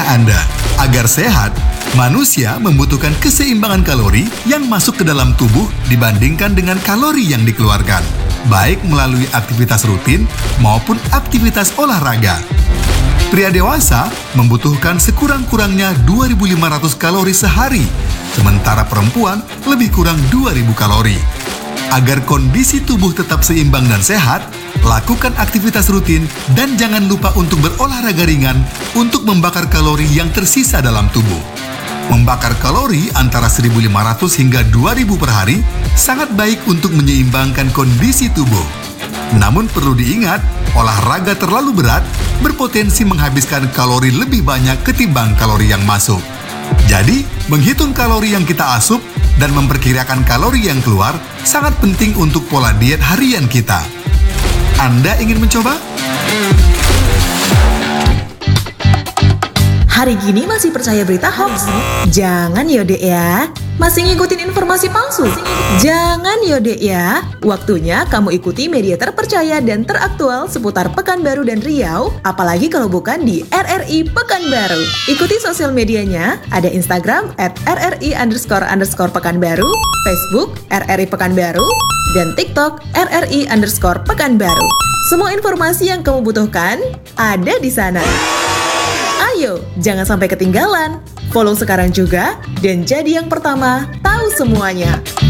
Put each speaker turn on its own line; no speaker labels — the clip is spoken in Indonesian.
Tahukah Anda, agar sehat, manusia membutuhkan keseimbangan kalori yang masuk ke dalam tubuh dibandingkan dengan kalori yang dikeluarkan, baik melalui aktivitas rutin maupun aktivitas olahraga. Pria dewasa membutuhkan sekurang-kurangnya 2.500 kalori sehari, sementara perempuan lebih kurang 2.000 kalori. Agar kondisi tubuh tetap seimbang dan sehat, lakukan aktivitas rutin dan jangan lupa untuk berolahraga ringan untuk membakar kalori yang tersisa dalam tubuh. Membakar kalori antara 1.500 hingga 2.000 per hari sangat baik untuk menyeimbangkan kondisi tubuh. Namun perlu diingat, olahraga terlalu berat berpotensi menghabiskan kalori lebih banyak ketimbang kalori yang masuk. Jadi, menghitung kalori yang kita asup dan memperkirakan kalori yang keluar sangat penting untuk pola diet harian kita. Anda ingin mencoba?
Hari gini masih percaya berita hoax? Jangan ya dek ya. Masih ngikutin informasi palsu? Jangan ya dek ya. Waktunya kamu ikuti media terpercaya dan teraktual seputar Pekanbaru dan Riau, apalagi kalau bukan di RRI Pekanbaru. Ikuti sosial medianya, ada Instagram @RRI__Pekanbaru, Facebook RRI Pekanbaru, dan TikTok RRI_Pekanbaru. Semua informasi yang kamu butuhkan ada di sana. Ayo, jangan sampai ketinggalan. Follow sekarang juga dan jadi yang pertama tahu semuanya.